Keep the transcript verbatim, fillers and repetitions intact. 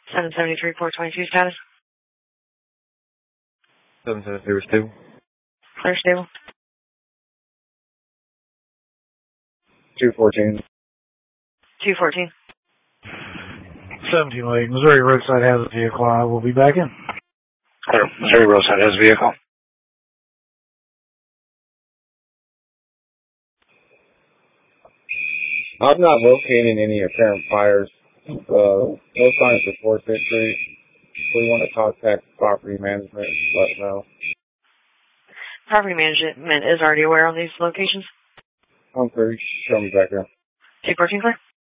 seven seventy-three, four twenty-two status. seven seventy-three was stable. Clear stable. two fourteen. two fourteen. seventeen Lake, Missouri roadside has a vehicle. I will be back in. Clear. Missouri roadside has a vehicle. I'm not locating any apparent fires. Uh, no signs of force history. We want to contact property management and let them know. Property management is already aware on these locations. I'm clear. Show me back here. two fourteen clear.